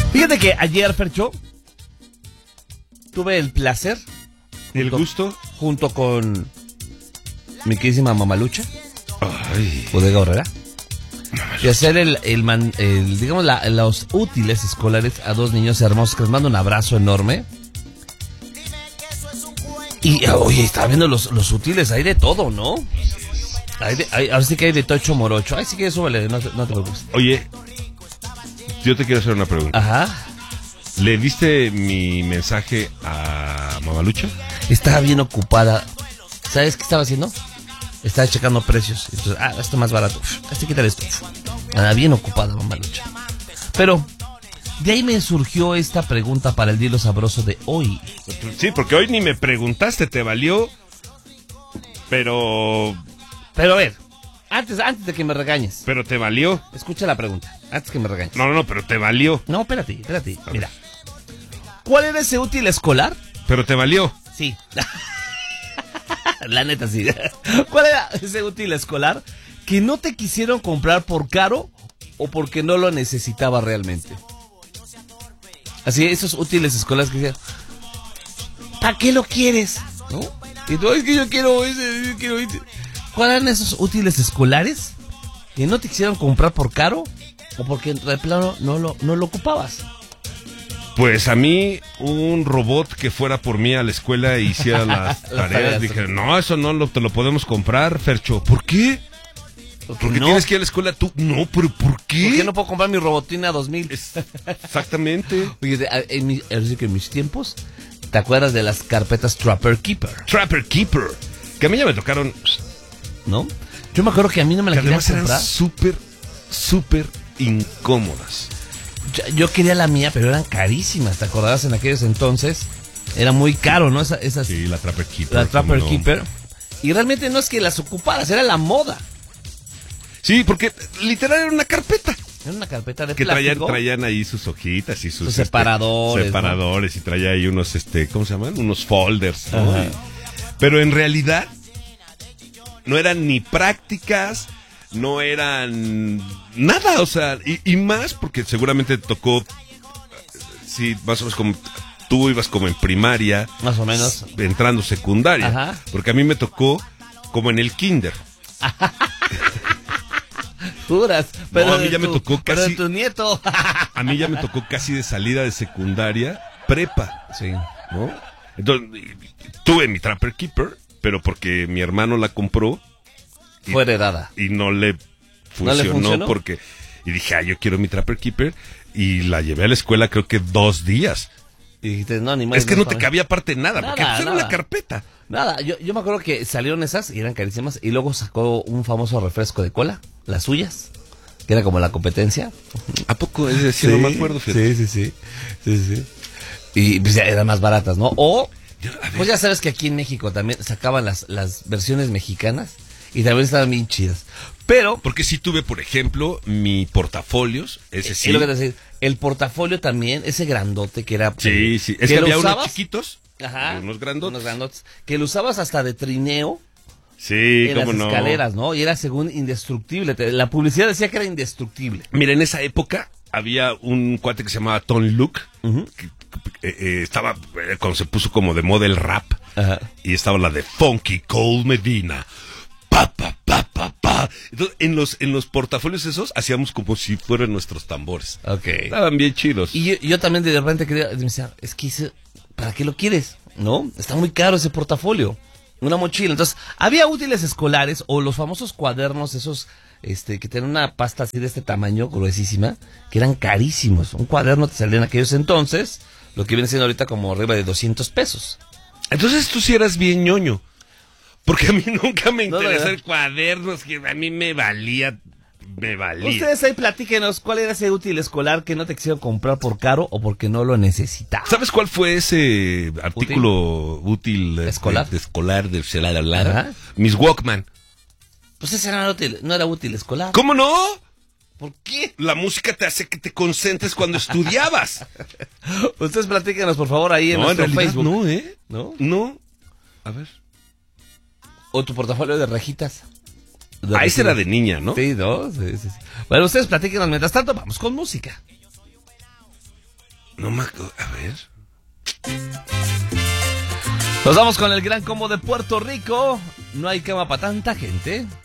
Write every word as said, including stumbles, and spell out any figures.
Fíjate que ayer, Fercho, tuve el placer. ¿Y el junto, gusto? Junto con mi queridísima Mamalucha, Ay. Bodega Horrera, de hacer el, el, man, el digamos, la, los útiles escolares a dos niños hermosos, que les mando un abrazo enorme. Y, oye, estaba viendo los, los útiles, hay de todo, ¿no? Hay de, hay, ahora sí que hay de tocho morocho. Ay, sí que súbele, no, no te preocupes. Oye, yo te quiero hacer una pregunta. Ajá. ¿Le diste mi mensaje a Mamalucha? Estaba bien ocupada. ¿Sabes qué estaba haciendo? Estaba checando precios. Entonces, ah, esto más barato. Este quítale esto. Estaba bien ocupada, Mamalucha. Pero de ahí me surgió esta pregunta para el Dilo Sabroso de hoy. Sí, porque hoy ni me preguntaste, te valió. Pero... Pero a ver, antes, antes de que me regañes. Pero te valió. Escucha la pregunta, antes que me regañes. No, no, no, pero te valió. No, espérate, espérate. Mira. ¿Cuál era ese útil escolar? Pero te valió. Sí. La neta, sí. ¿Cuál era ese útil escolar que no te quisieron comprar por caro o porque no lo necesitaba realmente? Así, esos útiles escolares que decían, ¿para qué lo quieres? ¿No? Y tú, es que yo quiero ese, yo quiero ese. ¿Cuáles eran esos útiles escolares que no te quisieron comprar por caro o porque de plano no lo, no lo ocupabas? Pues a mí, un robot que fuera por mí a la escuela e hiciera las tareas, tareas, dije, ok. no, eso no lo, te lo podemos comprar, Fercho. ¿Por qué? Porque no. tienes que ir a la escuela tú. No, pero ¿por qué? ¿Por qué no puedo comprar mi Robotina dos mil? Es- exactamente. Oye, de- en, mi, así que en mis tiempos, ¿te acuerdas de las carpetas Trapper Keeper? Trapper Keeper. Que a mí ya me tocaron. ¿No? Yo me acuerdo que a mí no me Que la querían además eran comprar. súper, súper incómodas. Yo, yo quería la mía, pero eran carísimas. ¿Te acordabas en aquellos entonces? Era muy caro, ¿no? Esa, esas, Sí, la Trapper Keeper. la Trapper cómo no. Keeper. Y realmente no es que las ocuparas, era la moda. Sí, porque literal era una carpeta. Era una carpeta de Que traían, plástico. traían ahí sus hojitas y sus, Sus este, separadores, separadores y traía ahí unos, este, ¿cómo se llaman? Unos folders, ¿no? Ajá. Y- pero en realidad no eran ni prácticas, no eran nada, o sea, y, y más porque seguramente te tocó, sí, más o menos como tú ibas como en primaria, Más o menos. entrando secundaria, Ajá. porque a mí me tocó como en el kinder. Duras. Pero a mí de ya me tu- tocó pero de casi- tu nieto. A mí ya me tocó casi de salida de secundaria, prepa, Sí. ¿no? Entonces, tuve mi Trapper Keeper, pero porque mi hermano la compró y, Fue heredada. y no le funcionó, ¿No le funcionó? porque... Y dije, ah, yo quiero mi Trapper Keeper, y la llevé a la escuela creo que dos días. Y dijiste, no, ni más. Es que no te cabía aparte nada, Nada, porque pues, era nada. una carpeta. Nada, yo, yo me acuerdo que salieron esas y eran carísimas. Y luego sacó un famoso refresco de cola, las suyas, que era como la competencia. ¿A poco? Es decir, no me acuerdo, fíjate. Sí, sí, sí. sí, sí. Y pues ya eran más baratas, ¿no? O, Yo- a ver. pues ya sabes que aquí en México también sacaban las, las versiones mexicanas y también estaban bien chidas. Pero, Porque sí tuve, por ejemplo, mi portafolios, ese sí. es lo que te decía, el portafolio también, ese grandote que era... Sí, sí. Es que que lo había unos usabas- chiquitos, Ajá, y unos grandotes. unos grandotes, que lo usabas hasta de trineo. Sí, En las cómo no. escaleras, ¿no? Y era según indestructible. Te- La publicidad decía que era indestructible. Mira, en esa época había un cuate que se llamaba Tom Luke, Ujú. que, eh, eh, estaba, eh, cuando se puso como de moda el rap, Ajá. y estaba la de Funky Cold Medina. Pa, pa, pa, pa, pa. Entonces, en los, en los portafolios esos, hacíamos como si fueran nuestros tambores. Ok. Estaban bien chidos. Y yo, yo también de repente quería, me decía, es que ese, ¿para qué lo quieres? ¿No? Está muy caro ese portafolio. Una mochila. Entonces, había útiles escolares o los famosos cuadernos, esos este que tenían una pasta así de este tamaño, gruesísima, que eran carísimos. Un cuaderno te salía en aquellos entonces, lo que viene siendo ahorita como arriba de doscientos pesos. Entonces tú sí eras bien ñoño. Porque a mí nunca me No, interesó ¿verdad? el cuadernos, que a mí me valía, me valía. Ustedes ahí platíquenos cuál era ese útil escolar que no te quisieron comprar por caro o porque no lo necesitabas. ¿Sabes cuál fue ese artículo útil, de- Escolar. de, de escolar de celular? Ajá. Mis Walkman. Pues ese era útil, no era útil escolar. ¿Cómo no? ¿Por qué? La música te hace que te concentres cuando estudiabas. Ustedes platíquenos por favor ahí en No, en nuestro realidad Facebook. no, ¿eh? ¿No? No. A ver. O tu portafolio de rejitas. De Ah, ese era rejitas. de niña, ¿no? Sí, ¿no? Sí, sí, sí. Bueno, ustedes platíquenos. Mientras tanto, vamos con música. No me acuerdo. A ver. Nos vamos con el gran combo de Puerto Rico. No hay cama para tanta gente.